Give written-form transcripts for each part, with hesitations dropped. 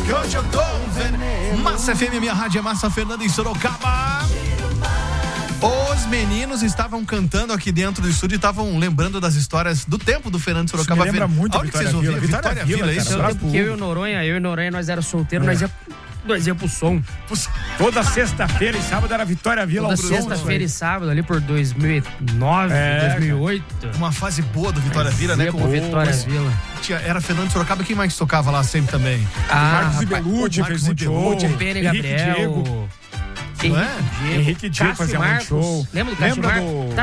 que hoje eu tô um veneno. Massa FM, minha rádio é Massa Fernanda em Sorocaba. Os meninos estavam cantando aqui dentro do estúdio e estavam lembrando das histórias do tempo do Fernando Sorocaba. Isso me lembra muito a Vitória Vila. Vitória Vila, é isso? Eu e o Noronha, nós era solteiros, nós ia pro som. Toda sexta-feira e sábado era Vitória Vila. Toda sexta-feira e sábado, ali por 2009, 2008. Uma fase boa do Vitória Vila, né? Com Vitória Vila. Era Fernando Sorocaba, quem mais tocava lá sempre também? Marcos Ibelucci fez muito show. Pene Gabriel. Henrique Diego fazia muito show. Lembra do Cachimar?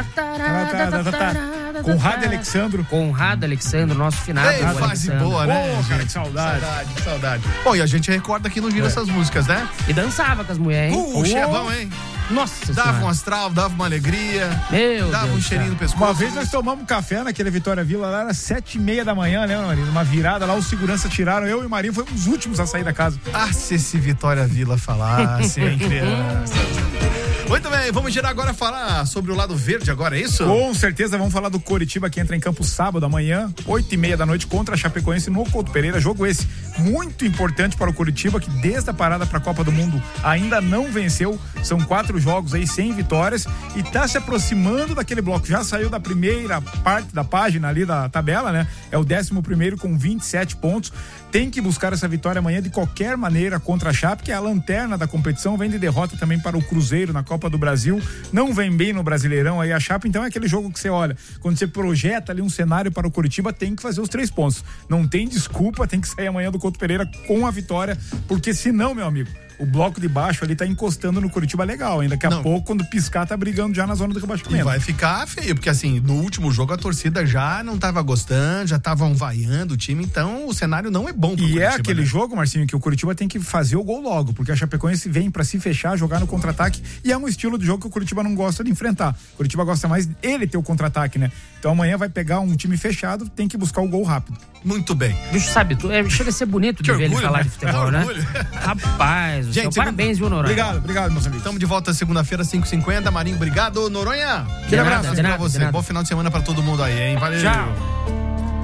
Conrado Alexandro, nosso finado. Fase boa, né? Cara, que saudade. Bom, e a gente recorda aqui no Giro essas músicas, né? E dançava com as mulheres, hein? O chefão, hein? Nossa Dava senhora. um astral, dava uma alegria. Dava um cheirinho no pescoço. Uma vez nós tomamos café naquele Vitória Vila, lá era 7:30 da manhã, né, Marinho? Uma virada lá, os seguranças tiraram, eu e o Marinho fomos os últimos a sair da casa. Se esse Vitória Vila falasse, hein, criança. Muito bem, vamos girar agora falar sobre o lado verde agora, é isso? Com certeza, vamos falar do Coritiba que entra em campo sábado amanhã, 8:30 da noite contra a Chapecoense no Couto Pereira. Jogo esse muito importante para o Coritiba, que desde a parada para a Copa do Mundo ainda não venceu. São 4 jogos aí sem vitórias e tá se aproximando daquele bloco. Já saiu da primeira parte da página ali da tabela, né? É o 11º com 27 pontos. Tem que buscar essa vitória amanhã de qualquer maneira contra a Chape, que é a lanterna da competição, vem de derrota também para o Cruzeiro na Copa do Brasil, não vem bem no Brasileirão aí a Chape, então é aquele jogo que você olha, quando você projeta ali um cenário para o Coritiba, tem que fazer os 3 pontos, não tem desculpa, tem que sair amanhã do Couto Pereira com a vitória, porque senão, meu amigo, o bloco de baixo ali tá encostando no Coritiba legal, ainda daqui a pouco, quando piscar, tá brigando já na zona do rebaixamento. E vai ficar feio, porque assim, no último jogo a torcida já não tava gostando, já estavam vaiando o time, então o cenário não é bom pro Coritiba. E é aquele jogo, Marcinho, que o Coritiba tem que fazer o gol logo, porque a Chapecoense vem pra se fechar, jogar no contra-ataque, e é um estilo de jogo que o Coritiba não gosta de enfrentar. O Coritiba gosta mais ele ter o contra-ataque, né? Então amanhã vai pegar um time fechado, tem que buscar o gol rápido. Muito bem. Bicho, sabe, chega a ser bonito de ver ele falar de futebol, né? Rapaz, gente, parabéns, viu, Noronha? Obrigado, meus amigos. Estamos de volta segunda-feira, 5h50. Marinho, obrigado. Noronha, De nada, abraço pra você. Bom final de semana pra todo mundo aí, hein? Valeu. Tchau.